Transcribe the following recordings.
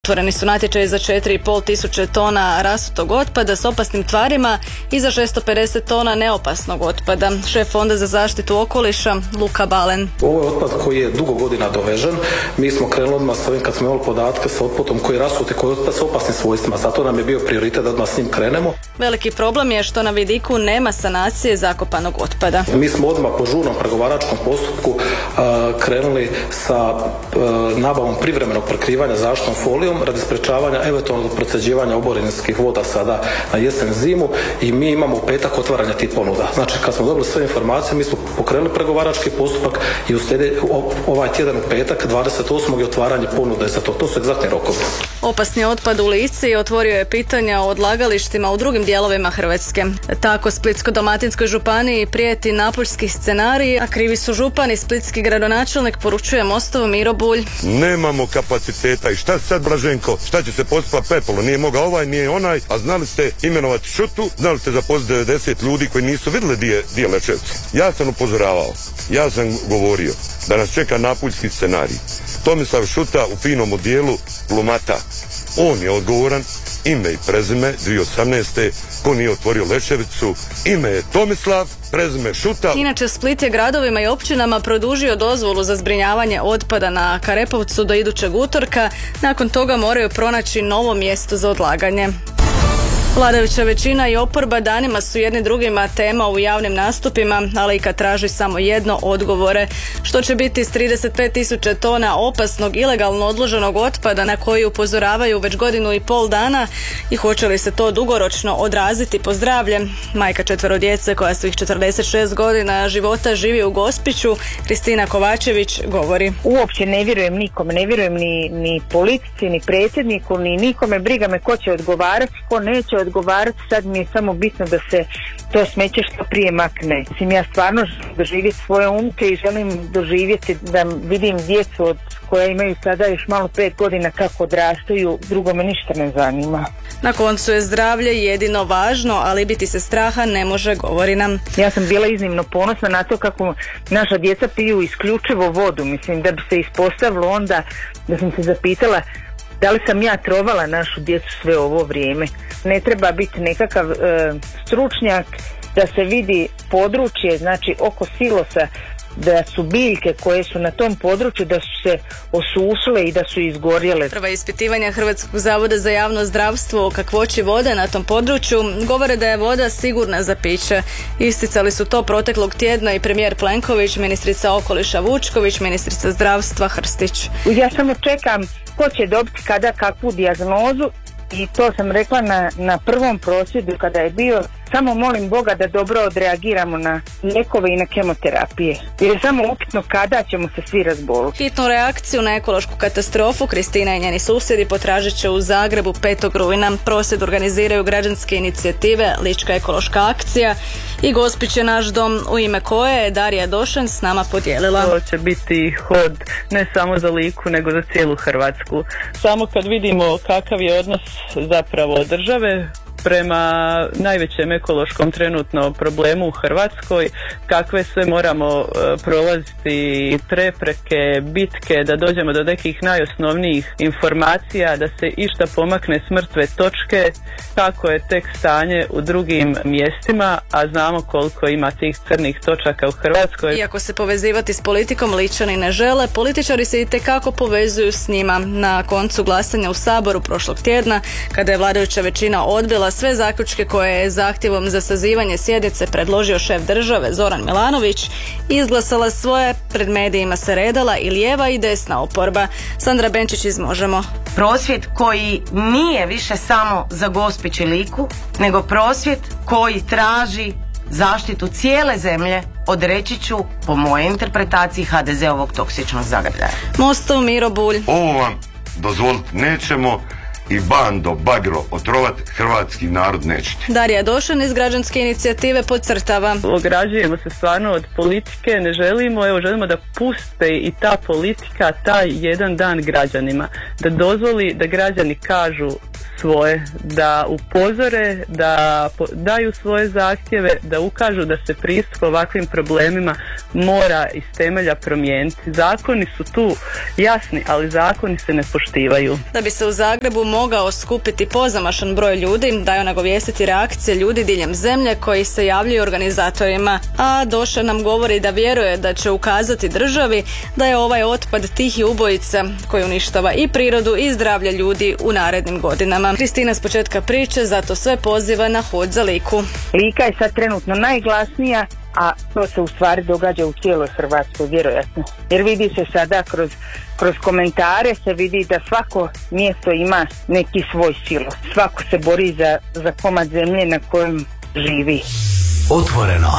Otvoreni su natječaji za 4,5 tisuće tona rasutog otpada s opasnim tvarima i za 650 tona neopasnog otpada. Šef Fonda za zaštitu okoliša Luka Balen. Ovo je otpad koji je dugo godina dovežen. Mi smo krenuli odmah s ovim kad smo imali podatke sa otpadom koji je rasuti, koji je otpad s opasnim svojstvima. Zato nam je bio prioritet da odmah s njim krenemo. Veliki problem je što na vidiku nema sanacije zakopanog otpada. Mi smo odmah po žurnom pregovaračkom postupku krenuli sa nabavom privremenog prekrivanja zaštitnom folijom radi sprečavanja eventualnog procjeđivanja oborinskih voda sada na jesen zimu i mi imamo u petak otvaranje tih ponuda. Znači kad smo dobili sve informacije mi smo pokrenuli pregovarački postupak i ovaj tjedan u petak 28. je otvaranje ponude za to. To su egzaktni rokovi. Opasni otpad u Lici otvorio je pitanja o odlagalištima u drugim dijelovima Hrvatske. Tako Splitsko-dalmatinskoj županiji prijeti napuljski scenarij, a krivi su župan i splitski gradonačelnik, poručuje Mostov Miro Bulj. Nemamo kapaciteta i šta sad, Blaženko? Šta će se postupa pepelo? Nije mogao ovaj, nije onaj, a znali ste imenovati Šutu, znali ste zaposliti 90 ljudi koji nisu vidjeli di je Lećevica. Ja sam upozoravao, ja sam govorio da nas čeka napuljski scenarij. Tomislav Šuta u finom odijelu Plumata. On je odgovoran, ime i prezime 2018. ko nije otvorio Lećevicu, ime je Tomislav, prezime Šuta. Inače, Split je gradovima i općinama produžio dozvolu za zbrinjavanje otpada na Karepovcu do idućeg utorka. Nakon toga moraju pronaći novo mjesto za odlaganje. Vladajuća većina i oporba danima su jedni drugima tema u javnim nastupima, ali i kad traži samo jedno, odgovore. Što će biti s 35 tisuća tona opasnog ilegalno odloženog otpada na koji upozoravaju već 1,5 godina dana i hoće li se to dugoročno odraziti po zdravlje? Majka 4 djece koja svih 46 godina života živi u Gospiću, Kristina Kovačević, govori. Uopće ne vjerujem nikome, ne vjerujem ni politici, ni predsjedniku, ni nikome. Briga me ko će odgovarati, ko neće odgovarati. Sad mi je samo bitno da se to smeće što prije makne. Mislim, ja stvarno želim doživjeti svoje unuke i želim doživjeti da vidim djecu od koja imaju sada još malo 5 godina kako odrastaju, drugo me ništa ne zanima. Na koncu je zdravlje jedino važno, ali biti se straha ne može, govori nam. Ja sam bila iznimno ponosna na to kako naša djeca piju isključivo vodu. Mislim da bi se ispostavilo onda da sam se zapitala da li sam ja trovala našu djecu sve ovo vrijeme. Ne treba biti nekakav stručnjak da se vidi područje, znači oko silosa, da su biljke koje su na tom području da su se osušile i da su izgorjele. Prva ispitivanja Hrvatskog zavoda za javno zdravstvo o kakvoći vode na tom području govore da je voda sigurna za piće. Isticali su to proteklog tjedna i premijer Plenković, ministrica okoliša Vučković, ministrica zdravstva Hrstić. Ja samo čekam ko će dobiti kada kakvu dijagnozu i to sam rekla na prvom prosvjedu kada je bio. Samo molim Boga da dobro odreagiramo na lijekove i na kemoterapije. Jer je samo upitno kada ćemo se svi razboliti. Hitnu reakciju na ekološku katastrofu Kristina i njeni susjedi potražit će u Zagrebu 5. rujna. Prosvjed organiziraju građanske inicijative Lička ekološka akcija i Gospić je naš dom, u ime koje je Darija Došen s nama podijelila. To će biti hod ne samo za Liku nego za cijelu Hrvatsku. Samo kad vidimo kakav je odnos zapravo države prema najvećem ekološkom trenutno problemu u Hrvatskoj, kakve sve moramo prolaziti prepreke, bitke, da dođemo do nekih najosnovnijih informacija, da se išta pomakne s mrtve točke, kako je tek stanje u drugim mjestima, a znamo koliko ima tih crnih točaka u Hrvatskoj. Iako se povezivati s politikom Ličani ne žele, političari se itekako povezuju s njima. Na koncu glasanja u Saboru prošlog tjedna, kada je vladajuća većina odbila sve zaključke koje je zahtjevom za sazivanje sjednice predložio šef države Zoran Milanović, izglasala svoje, pred medijima se redala i lijeva i desna oporba. Sandra Benčić iz Možemo. Prosvjed koji nije više samo za Gospić i Liku, nego prosvjed koji traži zaštitu cijele zemlje od, reći ću, po mojoj interpretaciji, HDZ-ovog toksičnog zagrljaja. Mostov Miro Bulj. Ovo vam dozvoliti nećemo i bando, bagro, otrovat hrvatski narod nećete. Darija Došen iz građanske inicijative podcrtava. Ograđujemo se stvarno od politike, ne želimo, želimo da puste i ta politika taj jedan dan građanima, da dozvoli da građani kažu svoje, da upozore, da daju svoje zahtjeve, da ukažu da se pristup ovakvim problemima mora iz temelja promijeniti. Zakoni su tu jasni, ali zakoni se ne poštivaju. Da bi se u Zagrebu mogao skupiti pozamašan broj ljudi, daju nagovijestiti reakcije ljudi diljem zemlje koji se javljaju organizatorima, a Doša nam govori da vjeruje da će ukazati državi da je ovaj otpad tihi ubojica koji uništava i prirodu i zdravlje ljudi u narednim godinama. Kristina s početka priče zato sve poziva na hod za Liku. Lika je sad trenutno najglasnija, a to se u stvari događa u cijeloj Hrvatskoj, vjerojatno. Jer vidi se sada kroz komentare se vidi da svako mjesto ima neki svoj silos. Svako se bori za komad zemlje na kojem živi. Otvoreno.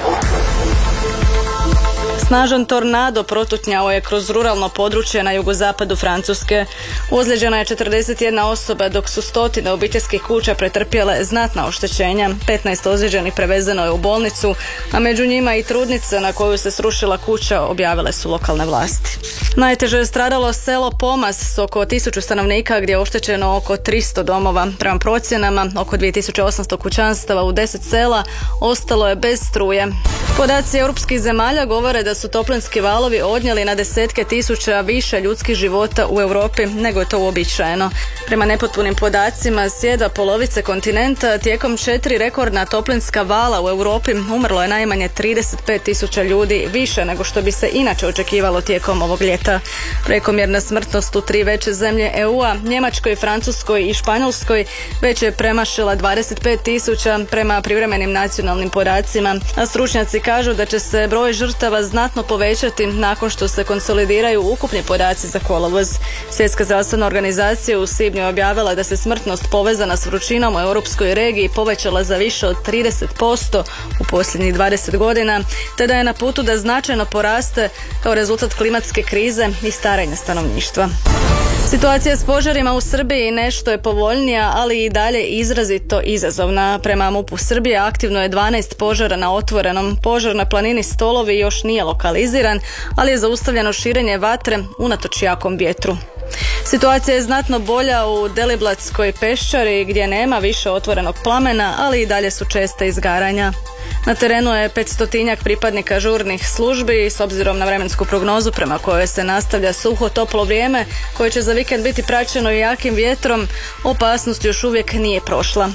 Snažan tornado protutnjao je kroz ruralno područje na jugozapadu Francuske. Ozlijeđena je 41 osoba, dok su stotine obiteljskih kuća pretrpjele znatna oštećenja. 15 ozlijeđenih prevezeno je u bolnicu, a među njima i trudnica na koju se srušila kuća, objavile su lokalne vlasti. Najteže je stradalo selo Pomas s oko 1000 stanovnika gdje je oštećeno oko 300 domova. Prema procjenama, oko 2800 kućanstava u 10 sela ostalo je bez struje. Podaci europskih zemalja govore da su toplinski valovi odnijeli na desetke tisuća više ljudskih života u Europi nego je to uobičajeno. Prema nepotpunim podacima s jedva polovice kontinenta tijekom 4 rekordna toplinska vala u Europi umrlo je najmanje 35.000 ljudi, više nego što bi se inače očekivalo tijekom ovog ljeta. Prekomjerna smrtnost u 3 veće zemlje EU-a, Njemačkoj, Francuskoj i Španjolskoj, već je premašila 25.000 prema privremenim nacionalnim podacima, a stručnjaci kažu da će se broj žrtava znatno povećati nakon što se konsolidiraju ukupni podaci za kolovoz. Svjetska zdravstvena organizacija u svibnju je objavila da se smrtnost povezana s vrućinom u europskoj regiji povećala za više od 30% u posljednjih 20 godina, te da je na putu da značajno poraste kao rezultat klimatske krize i starenja stanovništva. Situacija s požarima u Srbiji nešto je povoljnija, ali i dalje izrazito izazovna. Prema MUP-u Srbije aktivno je 12 požara na otvorenom. Požar na planini Stolovi još nije lokaliziran, ali je zaustavljeno širenje vatre unatoč jakom vjetru. Situacija je znatno bolja u Deliblatskoj peščari gdje nema više otvorenog plamena, ali i dalje su česta izgaranja. Na terenu je 500-tinjak pripadnika žurnih službi s obzirom na vremensku prognozu prema kojoj se nastavlja suho toplo vrijeme koje će za vikend biti praćeno i jakim vjetrom, opasnost još uvijek nije prošla.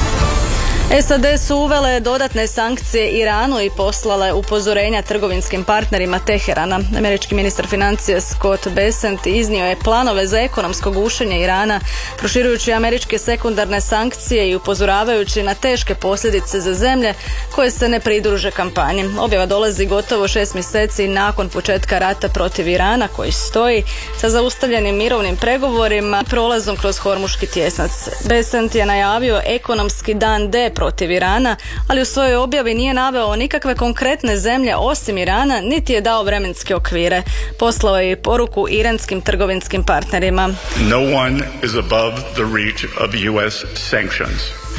SAD su uvele dodatne sankcije Iranu i poslale upozorenja trgovinskim partnerima Teherana. Američki ministar financija Scott Bessent iznio je planove za ekonomsko gušenje Irana, proširujući američke sekundarne sankcije i upozoravajući na teške posljedice za zemlje koje se ne pridruže kampanji. Objava dolazi gotovo 6 mjeseci nakon početka rata protiv Irana koji stoji sa zaustavljenim mirovnim pregovorima i prolazom kroz Hormuški tjesnac. Bessent je najavio ekonomski dan D protiv Irana, ali u svojoj objavi nije naveo nikakve konkretne zemlje osim Irana, niti je dao vremenske okvire. Poslao je i poruku iranskim trgovinskim partnerima. No one is above the reach of US sanctions.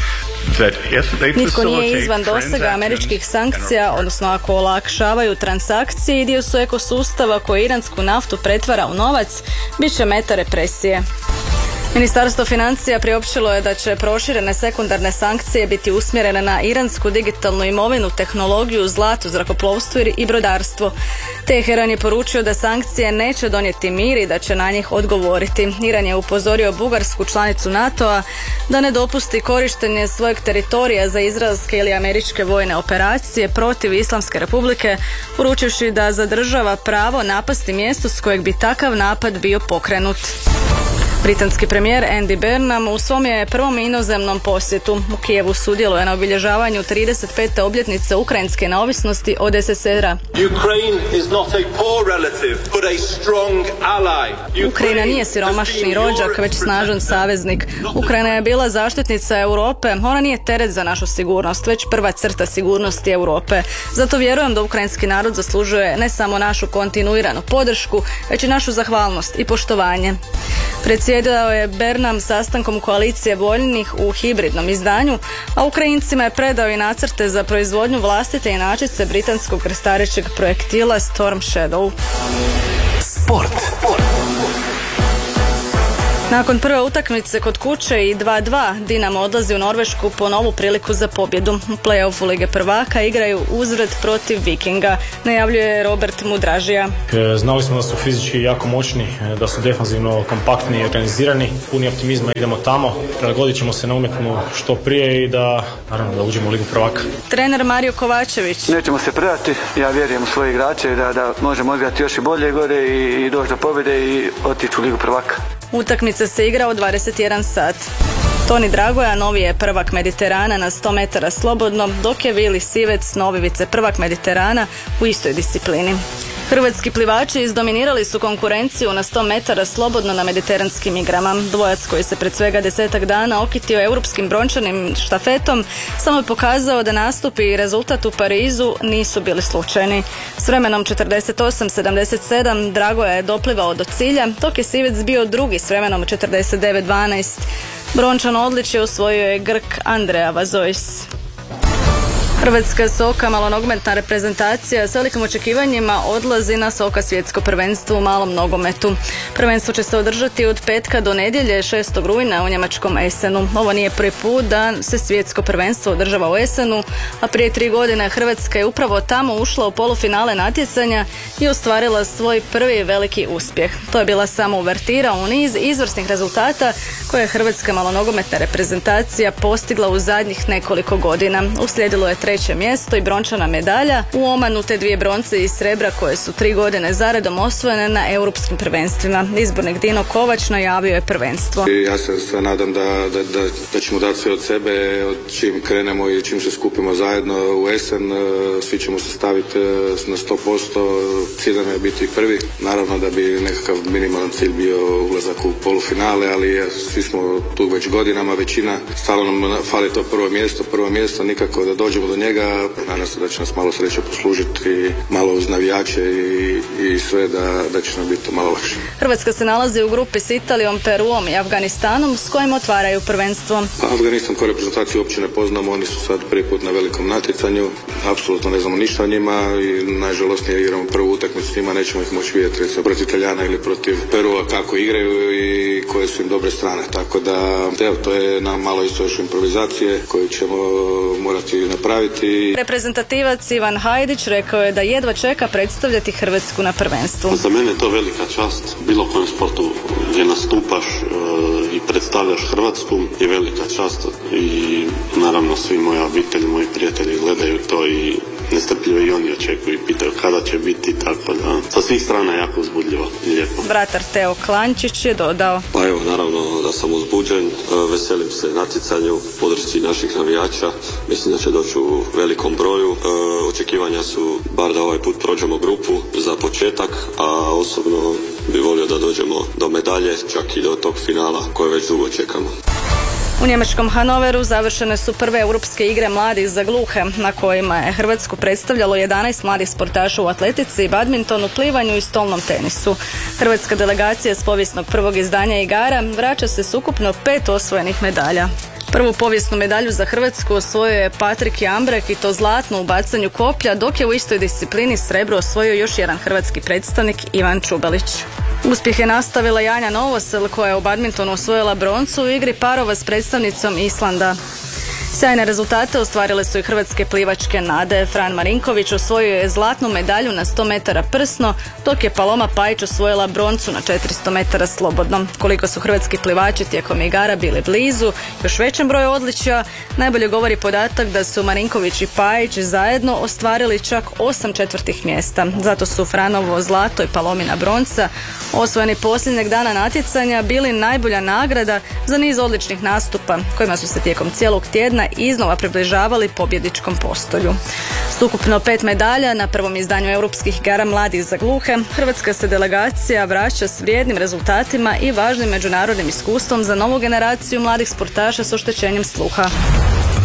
Nitko nije izvan dosega američkih sankcija, odnosno ako olakšavaju transakcije i dio su ekosustava koji iransku naftu pretvara u novac, bit će meta represije. Ministarstvo financija priopćilo je da će proširene sekundarne sankcije biti usmjerene na iransku digitalnu imovinu, tehnologiju, zlato, zrakoplovstvo i brodarstvo. Teheran je poručio da sankcije neće donijeti mir i da će na njih odgovoriti. Iran je upozorio Bugarsku, članicu NATO-a, da ne dopusti korištenje svojeg teritorija za izraelske ili američke vojne operacije protiv Islamske republike, poručivši da zadržava pravo napasti mjesto s kojeg bi takav napad bio pokrenut. Britanski premijer Andy Burnham u svom je prvom inozemnom posjetu u Kijevu sudjeluje na obilježavanju 35. obljetnice ukrajinske neovisnosti od SSSR-a. Ukrajina nije siromašni rođak, već snažan saveznik. Ukrajina je bila zaštitnica Europe, ona nije teret za našu sigurnost, već prva crta sigurnosti Europe. Zato vjerujem da ukrajinski narod zaslužuje ne samo našu kontinuiranu podršku, već i našu zahvalnost i poštovanje. Predsjedao je Burnham sastankom koalicije voljnih u hibridnom izdanju, a Ukrajincima je predao i nacrte za proizvodnju vlastite inačice britanskog krstarećeg projektila Storm Shadow. Sport. Nakon prve utakmice kod kuće i 2-2, Dinamo odlazi u Norvešku po novu priliku za pobjedu. U play-offu Lige prvaka igraju uzvrat protiv Vikinga, najavljuje Robert Mudražija. Znali smo da su fizički jako moćni, da su defanzivno kompaktni i organizirani. Puni optimizma idemo tamo, prilagodit ćemo se na umetnu što prije i da uđemo u Ligu prvaka. Trener Mario Kovačević. Nećemo se predati, ja vjerujem u svoje igrače da možemo odigrati još i bolje gore i doći do pobjede i otići u Ligu prvaka. Utakmica se igra od 21 sat. Toni Dragoja novi je prvak Mediterana na 100 metara slobodno, dok je Vili Sivec novi vice prvak Mediterana u istoj disciplini. Hrvatski plivači izdominirali su konkurenciju na 100 metara slobodno na mediteranskim igrama. Dvojac koji se pred svega 10 dana okitio europskim brončanim štafetom samo je pokazao da nastupi i rezultat u Parizu nisu bili slučajni. S vremenom 48:77 Dragoja je doplivao do cilja, dok je Sivec bio drugi s vremenom 49:12. Brončano odličje osvojio je Grk Andrea Vazojs. Hrvatska Soka, malonogometna reprezentacija, s velikim očekivanjima odlazi na Soka svjetsko prvenstvo u malom nogometu. Prvenstvo će se održati od petka do nedjelje 6. rujna u njemačkom Essenu. Ovo nije prvi put da se svjetsko prvenstvo održava u Essenu, a prije 3 godine Hrvatska je upravo tamo ušla u polufinale natjecanja i ostvarila svoj prvi veliki uspjeh. To je bila samo uvertira u niz izvrsnih rezultata koje je hrvatska malonogometna reprezentacija postigla u zadnjih nekoliko godina. Uslijedilo je 3. mjesto i brončana medalja u Omanu, te 2 bronce i srebra koje su 3 godine zaredom osvojene na europskim prvenstvima. Izbornik Dino Kovač najavio je prvenstvo. Ja se sve nadam da ćemo dati sve od sebe, od čim krenemo i čim se skupimo zajedno u Essen, svi ćemo se staviti na 100%, cilj nam je biti prvi. Naravno da bi nekakav minimalan cilj bio ulazak u polufinale, ali svi smo tu već godinama, većina, stalno nam fali to prvo mjesto, nikako da dođemo do njega. Nadam se da će nas malo sreće poslužiti, malo uz navijače i sve da će nam biti malo lakše. Hrvatska se nalazi u grupi s Italijom, Peruom i Afganistanom s kojim otvaraju prvenstvo. Afganistan kao reprezentaciju uopće ne poznamo, oni su sad prvi put na velikom natjecanju, apsolutno ne znamo ništa o njima i najžalosnije igramo prvu utakmicu s njima, nećemo ih moći vidjeti recimo protiv Italijana ili protiv Perua kako igraju i koje su im dobre strane, tako da to je nam malo isto još improvizacije koju ćemo morati napraviti. Reprezentativac Ivan Hajdić rekao je da jedva čeka predstavljati Hrvatsku na prvenstvu. Za mene je to velika čast, bilo kojem sportu gdje nastupaš i predstavljaš Hrvatsku je velika čast i naravno svi moja obitelji, moji prijatelji gledaju to i nestrpljivo i oni očekuju i pitaju kada će biti, tako da sa svih strana jako uzbudljivo i lijepo. Vratar Teo Klančić je dodao: Pa evo, naravno da sam uzbuđen, veselim se natjecanju, podršci naših navijača, mislim da će doći u velikom broju, očekivanja su bar da ovaj put prođemo grupu za početak, a osobno bi volio da dođemo do medalje, čak i do tog finala koje već dugo čekamo. U njemačkom Hanoveru završene su prve europske igre mladih za gluhe, na kojima je Hrvatsku predstavljalo 11 mladih sportaša u atletici, badmintonu, plivanju i stolnom tenisu. Hrvatska delegacija s povijesnog prvog izdanja igara vraća se s ukupno 5 osvojenih medalja. Prvu povijesnu medalju za Hrvatsku osvojio je Patrik Jambrek i to zlatnu u bacanju koplja, dok je u istoj disciplini srebro osvojio još jedan hrvatski predstavnik Ivan Čubelić. Uspjeh je nastavila Janja Novosel koja je u badmintonu osvojila broncu u igri parova s predstavnicom Islanda. Sjajne rezultate ostvarile su i hrvatske plivačke nade. Fran Marinković osvojio je zlatnu medalju na 100 metara prsno, dok je Paloma Pajić osvojila broncu na 400 metara slobodno. Koliko su hrvatski plivači tijekom igara bili blizu još većem broju odličja, najbolje govori podatak da su Marinković i Pajić zajedno ostvarili čak 8 četvrtih mjesta. Zato su Franovo zlato i Palomina bronca, osvojeni posljednjeg dana natjecanja, bili najbolja nagrada za niz odličnih nastupa kojima su se tijekom cijelog tjedna iznova približavali pobjedničkom postolju. S ukupno 5 medalja na prvom izdanju europskih igara mladih za gluhe, hrvatska se delegacija vraća s vrijednim rezultatima i važnim međunarodnim iskustvom za novu generaciju mladih sportaša s oštećenjem sluha.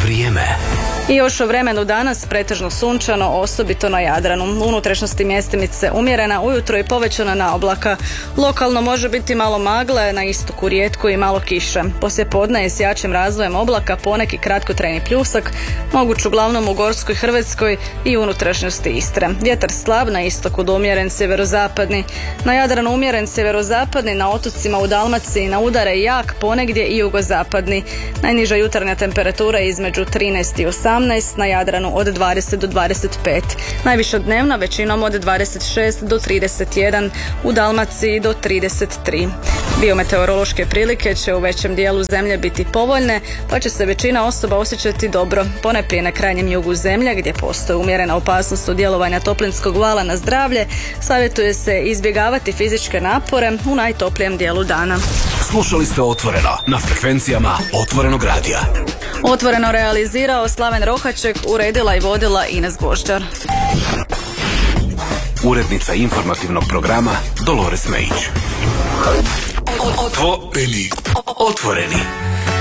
Vrijeme. I još o vremenu danas pretežno sunčano, osobito na Jadranu. U unutrašnjosti mjestimice umjerena, ujutro i povećana naoblaka. Lokalno može biti malo magle, na istoku rijetko i malo kiše. Poslijepodne je s jačim razvojem oblaka poneki kratkotrajni pljusak, moguć uglavnom u Gorskoj, Hrvatskoj i unutrašnjosti Istre. Vjetar slab, na istoku do umjeren sjeverozapadni. Na Jadranu umjeren sjeverozapadni, na otocima u Dalmaciji na udare jak, ponegdje i jugozapadni. Najniža jutarnja temperatura je između 13 i 18, na Jadranu od 20 do 25. Najviša dnevna većinom od 26 do 31, u Dalmaciji do 33. Biometeorološke prilike će u većem dijelu zemlje biti povoljne, pa će se većina osoba osjećati dobro. Ponajprije na krajnjem jugu zemlje, gdje postoji umjerena opasnost od djelovanja toplinskog vala na zdravlje, savjetuje se izbjegavati fizičke napore u najtoplijem dijelu dana. Slušali ste Otvoreno na frekvencijama Otvorenog radija. Otvoreno realizirao Slaven Rohaček, uredila i vodila Ines Gvožđar. Urednica informativnog programa Dolores Mejić. Otvoreni.